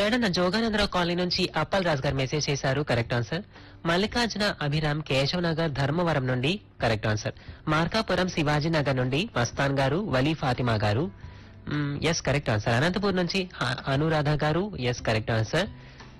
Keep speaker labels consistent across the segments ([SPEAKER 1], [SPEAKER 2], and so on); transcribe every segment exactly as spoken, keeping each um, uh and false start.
[SPEAKER 1] Pedana Jogananda Rao colony నుంచి అప్పల్ రాజ్ గారు message చేశారు. Correct answer. మల్లికార్జున అభిరామ్ కేశవ్ నగర్ ధర్మవరం నుండి కరెక్ట్ ఆన్సర్. మార్కాపురం శివాజీ నగర్ నుండి మస్తాన్ గారు వలీ ఫాతిమా గారు ఎస్ కరెక్ట్ ఆన్సర్. అనంతపూర్ నుంచి అ- అనురాధ గారు ఎస్ కరెక్ట్ ఆన్సర్.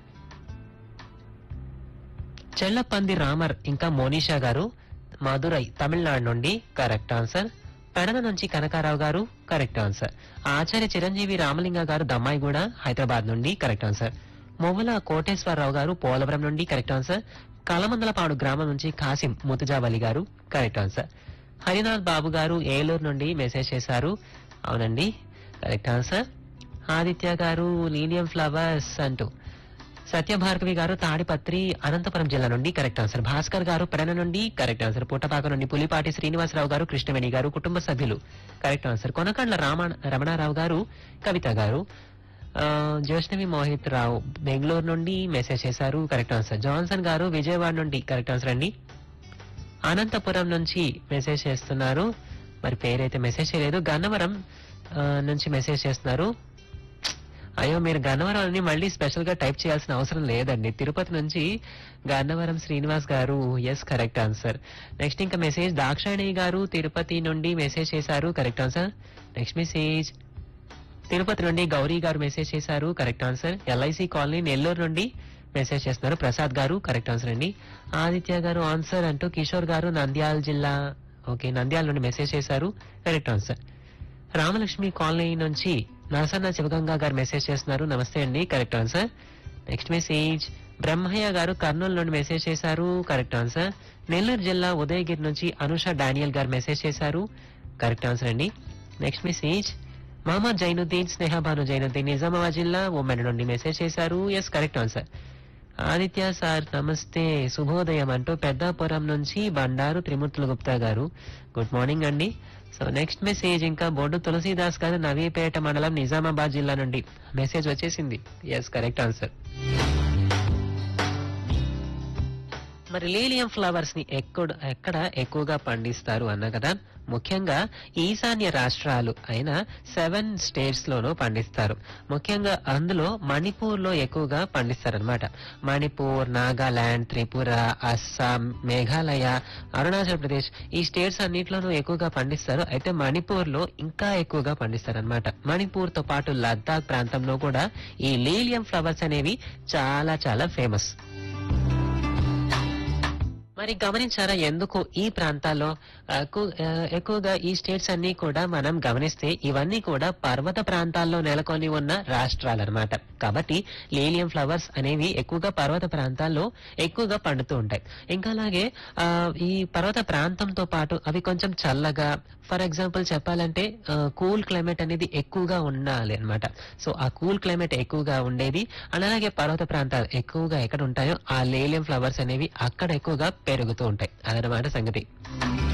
[SPEAKER 1] చెల్లపంది రామర్ ఇంకా మోనిషా గారు మధురై తమిళనాడు నుండి కరెక్ట్ ఆన్సర్. పెడన నుంచి కనకారావు గారు కరెక్ట్ ఆన్సర్. ఆచార్య చిరంజీవి రామలింగ గారు దమ్మాయిగూడ హైదరాబాద్ నుండి కరెక్ట్ ఆన్సర్. మొవ్వల కోటేశ్వరరావు గారు పోలవరం నుండి కరెక్ట్ ఆన్సర్. కలమందలపాడు గ్రామం నుంచి కాసిం ముతుజావలి గారు కరెక్ట్ ఆన్సర్. హరినాథ్ బాబు గారు ఏలూరు నుండి మెసేజ్ చేశారు. అవునండి కరెక్ట్ ఆన్సర్. ఆదిత్య గారు లీనియం ఫ్లవర్స్ అంటూ సత్యభార్గవి గారు తాడిపత్రి అనంతపురం జిల్లా నుండి కరెక్ట్ ఆన్సర్. భాస్కర్ గారు పెడన నుండి కరెక్ట్ ఆన్సర్. పుట్టపాక నుండి పులిపాటి శ్రీనివాసరావు గారు కృష్ణవేణి గారు కుటుంబ సభ్యులు కరెక్ట్ ఆన్సర్. కొనకండ్ల రామ రమణారావు గారు కవిత గారు ఆ, జ్యోష్ణవి మోహిత్ రావు బెంగళూరు నుండి మెసేజ్ చేశారు కరెక్ట్ ఆన్సర్. జాన్సన్ గారు విజయవాడ నుండి కరెక్ట్ ఆన్సర్ అండి. అనంతపురం నుంచి మెసేజ్ చేస్తున్నారు. మరి పేరైతే మెసేజ్ చేయలేదు. గన్నవరం ఆ, నుంచి మెసేజ్ చేస్తున్నారు. అయ్యో మీరు గన్నవరం అని మళ్ళీ స్పెషల్ గా టైప్ చేయాల్సిన అవసరం లేదండి. తిరుపతి నుంచి గన్నవరం శ్రీనివాస్ గారు ఎస్ కరెక్ట్ ఆన్సర్. నెక్స్ట్ ఇంకా మెసేజ్ దాక్షాయణి గారు తిరుపతి నుండి మెసేజ్ చేశారు correct answer. Next message Tirupati నుండి గౌరీ గారు మెసేజ్ చేశారు correct answer. LIC colony Nellore నుండి మెసేజ్ చేస్తున్నారు ప్రసాద్ గారు కరెక్ట్ ఆన్సర్ అండి. ఆదిత్య గారు ఆన్సర్ అంటూ కిషోర్ గారు నంద్యాల జిల్లా ఓకే నంద్యాల నుండి మెసేజ్ చేశారు కరెక్ట్ ఆన్సర్. రామలక్ష్మి కాలనీ నుంచి నరసన్న శివగంగా గారు మెసేజ్ చేస్తున్నారు నమస్తే అండి correct answer. Next message Brahmaiah గారు కర్నూలు నుండి మెసేజ్ చేశారు కరెక్ట్ ఆన్సర్. నెల్లూరు జిల్లా ఉదయగిరి నుంచి అనుష డానియల్ గారు మెసేజ్ చేశారు కరెక్ట్ ఆన్సర్ అండి. నెక్స్ట్ మెసేజ్ మహమ్మద్ జైనుద్దీన్ స్నేహబాను జైనుద్దీన్ నిజామాబాద్ జిల్లా ఉమెన్ నుండి మెసేజ్ చేశారు yes correct answer. Aditya sir నమస్తే శుభోదయం అంటూ పెద్దాపురం నుంచి బండారు త్రిమూర్తుల గుప్తా గారు గుడ్ మార్నింగ్ అండి. సో నెక్స్ట్ మెసేజ్ ఇంకా బొడ్డు తులసీదాస్ గారు నవీపేట మండలం నిజామాబాద్ జిల్లా నుండి మెసేజ్ వచ్చేసింది ఎస్ కరెక్ట్ ఆన్సర్. మరి లీలియం ఫ్లవర్స్ ని ఎక్కడ ఎక్కడ ఎక్కువగా పండిస్తారు అన్న కదా. ముఖ్యంగా ఈశాన్య రాష్ట్రాలు అయిన సెవెన్ స్టేట్స్ లోనూ పండిస్తారు. ముఖ్యంగా అందులో మణిపూర్ లో ఎక్కువగా పండిస్తారనమాట. మణిపూర్, నాగాలాండ్, త్రిపుర, అస్సాం, మేఘాలయ, అరుణాచల్ ప్రదేశ్ ఈ స్టేట్స్ అన్నిట్లోనూ ఎక్కువగా పండిస్తారు. అయితే మణిపూర్ లో ఇంకా ఎక్కువగా పండిస్తారనమాట. మణిపూర్ తో పాటు లద్దాఖ్ ప్రాంతంలో కూడా ఈ లీలియం ఫ్లవర్స్ అనేవి చాలా చాలా ఫేమస్. మరి గమనించారా ఎందుకు ఈ ప్రాంతాల్లో ఎక్కువ- ఆ, ఎక్కువగా ఈ స్టేట్స్ అన్ని కూడా మనం గమనిస్తే ఇవన్నీ కూడా పర్వత ప్రాంతాల్లో నెలకొని ఉన్న రాష్ట్రాలన్నమాట. కాబట్టి లీలియం ఫ్లవర్స్ అనేవి ఎక్కువగా పర్వత ప్రాంతాల్లో ఎక్కువగా పండుతూ ఉంటాయి. ఇంకా అలాగే ఆ, ఈ పర్వత ప్రాంతంతో పాటు అవి కొంచెం చల్లగా ఫర్ ఎగ్జాంపుల్ చెప్పాలంటే కూల్ క్లైమేట్ అనేది ఎక్కువగా ఉండాలి అన్నమాట. సో ఆ కూల్ క్లైమేట్ ఎక్కువగా ఉండేది అలాగే పర్వత ప్రాంతాలు ఎక్కువగా ఎక్కడ ఉంటాయో ఆ లీలియం ఫ్లవర్స్ అనేవి అక్కడ ఎక్కువగా పెరుగుతూ ఉంటాయి అదనమాట సంగతి.